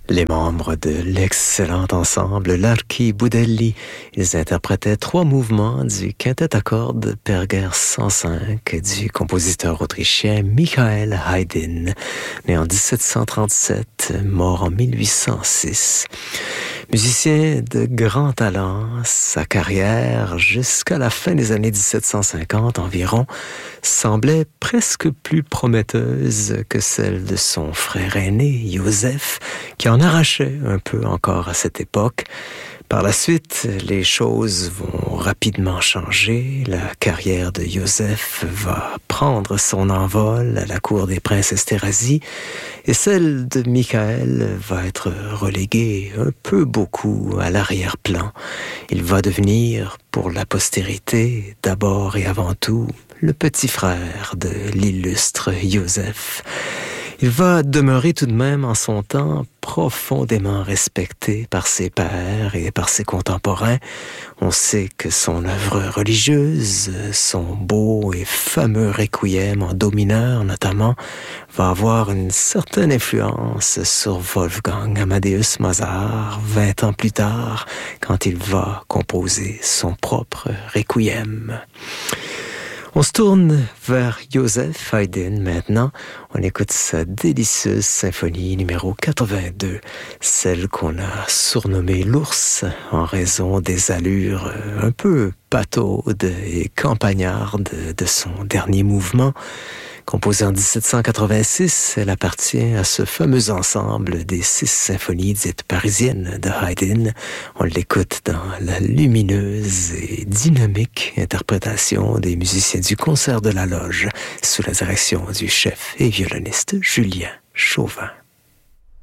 Les membres de l'excellent ensemble Larky Budelli, ils interprétaient 3 mouvements du quintet à cordes Perger 105 du compositeur autrichien Michael Haydn, né en 1737, mort en 1806. Musicien de grand talent, sa carrière, jusqu'à la fin des années 1750 environ, semblait presque plus prometteuse que celle de son frère aîné, Joseph, qui en arrachait un peu encore à cette époque. Par la suite, les choses vont rapidement changer. La carrière de Joseph va prendre son envol à la cour des princes Esterházy et celle de Michael va être reléguée un peu beaucoup à l'arrière-plan. Il va devenir, pour la postérité, d'abord et avant tout, le petit frère de l'illustre Joseph. Il va demeurer tout de même en son temps profondément respecté par ses pairs et par ses contemporains. On sait que son œuvre religieuse, son beau et fameux requiem en do mineur notamment, va avoir une certaine influence sur Wolfgang Amadeus Mozart 20 ans plus tard, quand il va composer son propre requiem. On se tourne vers Joseph Haydn maintenant. On écoute sa délicieuse symphonie numéro 82, celle qu'on a surnommée l'ours en raison des allures un peu pataudes et campagnardes de son dernier mouvement. Composée en 1786, elle appartient à ce fameux ensemble des 6 symphonies dites parisiennes de Haydn. On l'écoute dans la lumineuse et dynamique interprétation des musiciens du Concert de la Loge sous la direction du chef et violoniste Julien Chauvin.